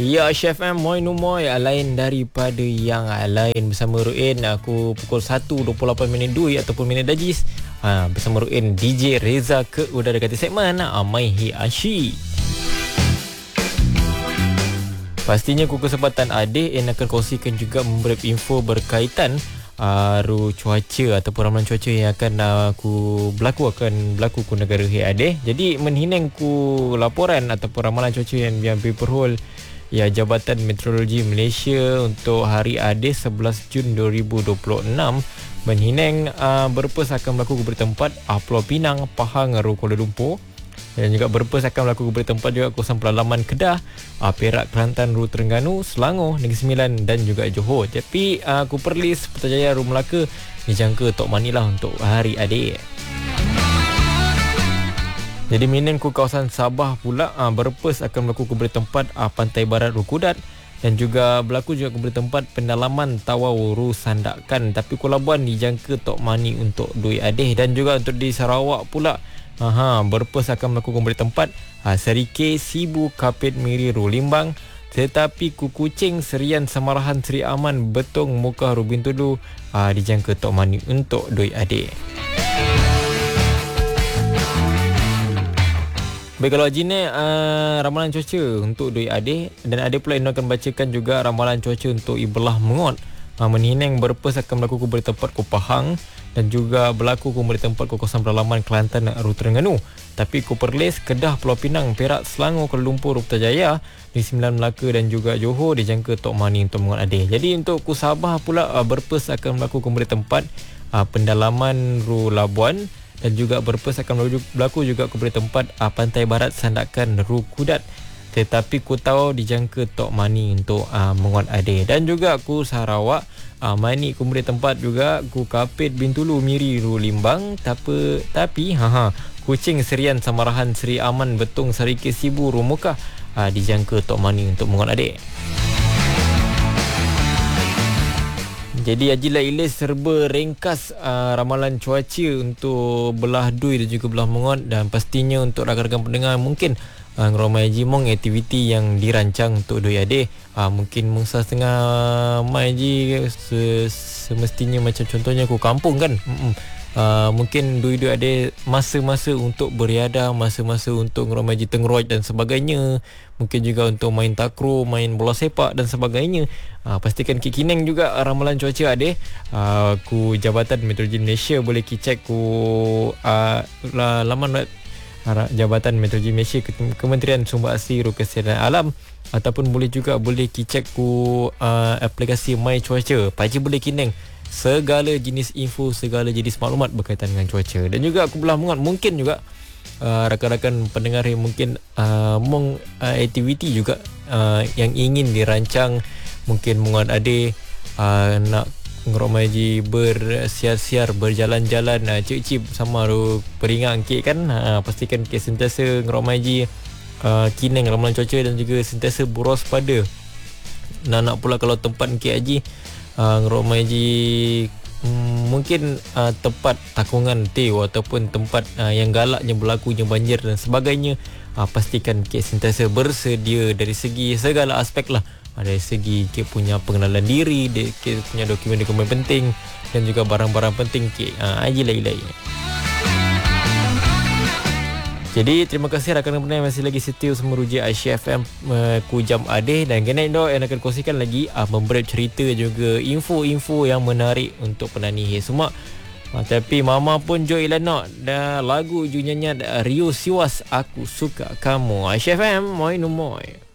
Ya, Chef M, moi numoy, lain daripada yang lain bersama Ruin. Aku pukul 1.28 Dui ataupun minit Dajis. Bersama Ruin, DJ Reza ke udara kata segmen Mai Hi Ashi. Pastinya aku kesempatan adik yang akan kongsikan juga memberi info berkaitan cuaca ataupun ramalan cuaca yang akan berlaku ku negara Adik. Jadi menhinang ku laporan ataupun ramalan cuaca yang diperhol ya Jabatan Meteorologi Malaysia untuk hari Adik 11 Jun 2026 menhinang berpes akan berlaku ku bertempat Pulau Pinang, Pahang, Kuala Lumpur. Dan juga berpes akan berlaku ke tempat juga kawasan Pelalaman Kedah, Perak, Kelantan, Terengganu, Selangor, Negeri Sembilan dan juga Johor. Tapi aku Perlis, Putrajaya, Melaka dijangka Tok Mani lah untuk hari Adik. Jadi minen ku kawasan Sabah pula berpes akan berlaku ke tempat Pantai Barat Rukudat dan juga berlaku juga ke tempat Pendalaman Tawau Sandakan. Tapi Kuala Buan dijangka Tok Mani untuk Dui Adik. Dan juga untuk di Sarawak pula berpes akan melakukan beri tempat Serike, Sibu, Kapit, Miri, Limbang. Tetapi Kukucing, Serian, Samarahan, Seri Aman, Betong, Mukah, Bintulu dijangka Tok Mani untuk Dui Adik. Baik, kalau Jine ramalan cuaca untuk Dui Adik. Dan Adik pula yang akan bacakan juga ramalan cuaca untuk Ibelah Mengot. Menhinang berpes akan berlaku beri tempat ku Pahang dan juga berlaku ku beri tempat ku kawasan Pelalaman Kelantan dan Terengganu. Tapi ku Perlis, Kedah, Pulau Pinang, Perak, Selangor, Kuala Lumpur, Putrajaya, Negeri Sembilan, Melaka dan juga Johor dijangka Tok Mani untuk Mengot Adik. Jadi untuk ku Sabah pula berpes akan berlaku ku beri tempat Pendalaman Labuan dan juga berpes akan berlaku juga ku beri tempat Pantai Barat Sandakan Kudat. Tetapi ku tahu dijangka Tok Mani untuk Menguat Adik. Dan juga ku Sarawak Mani ku beri tempat juga ku Kapit, Bintulu, Miri, Limbang. Tapi Kucing, Serian, Samarahan, Seri Aman, Betong, Serike, Sibu, Mukah dijangka Tok Mani untuk Menguat Adik. Jadi Ajilah Ilis serba ringkas ramalan cuaca untuk belah Dui dan juga belah Mengot. Dan pastinya untuk rakan-rakan pendengar mungkin Ngeromai Jimong aktiviti yang dirancang untuk Dui Adik. Mungkin mungsa setengah Mai Ji semestinya macam contohnya ku kampung kan. Mungkin Dui Adik masa-masa untuk beriadah, masa-masa untuk Ngeromai Ji Tengroj dan sebagainya. Mungkin juga untuk main takraw, main bola sepak dan sebagainya. Pastikan kikineng juga ramalan cuaca Adik. Ku Jabatan Meteorologi Malaysia boleh cek ku laman web Jabatan Meteorologi Malaysia, Kementerian Sumber Asli Kesihatan Alam, ataupun boleh cek ku aplikasi My Cuaca. Paji boleh kineng segala jenis info, segala jenis maklumat berkaitan dengan cuaca. Dan juga aku belah Mengot mungkin juga rakan-rakan pendengar yang mungkin aktiviti juga yang ingin dirancang. Mungkin Menguat Adik nak Ngeromai Ji bersiar-siar, berjalan-jalan, cip-cip sama peringat kek kan. Pastikan kek sentiasa Ngeromai Ji kineng ramalan cuaca dan juga sentiasa boros pada. Nak pula kalau tempat kek Haji Ngeromai Ji mungkin tempat takungan teo ataupun tempat yang galaknya berlakunya banjir dan sebagainya. Pastikan kek sentiasa bersedia dari segi segala aspek lah. Dari segi kita punya pengenalan diri, kita punya dokumen-dokumen penting dan juga barang-barang penting Ajilah. Jadi terima kasih rakan-rakan yang masih lagi setia merujuk Aisyah FM ku Jam Adik. Dan kena yang akan kongsikan lagi memberi cerita juga info-info yang menarik untuk penani semua. Tapi mama pun Joy Lanak dan lagu ju nyanyian Rio Siwas Aku Suka Kamu. Aisyah FM, moi.